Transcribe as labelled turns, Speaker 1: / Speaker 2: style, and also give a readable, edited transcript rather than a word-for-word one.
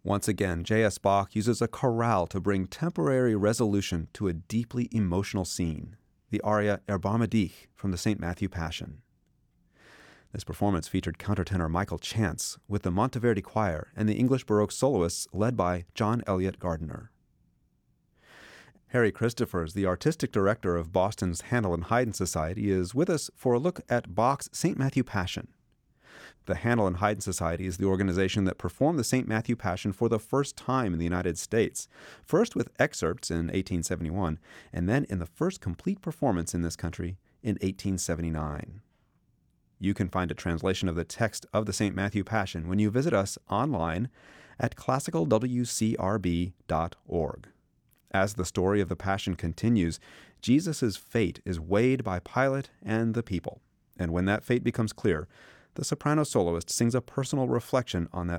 Speaker 1: Once again, J.S. Bach uses a chorale to bring temporary resolution to a deeply emotional scene, the aria Erbarme dich from the St. Matthew Passion. This performance featured countertenor Michael Chance with the Monteverdi Choir and the English Baroque soloists led by John Elliott Gardiner. Harry Christophers, the artistic director of Boston's Handel and Haydn Society, is with us for a look at Bach's St. Matthew Passion. The Handel and Haydn Society is the organization that performed the St. Matthew Passion for the first time in the United States, first with excerpts in 1871, and then in the first complete performance in this country in 1879. You can find a translation of the text of the St. Matthew Passion when you visit us online at classicalwcrb.org. As the story of the Passion continues, Jesus' fate is weighed by Pilate and the people. And when that fate becomes clear, the soprano soloist sings a personal reflection on that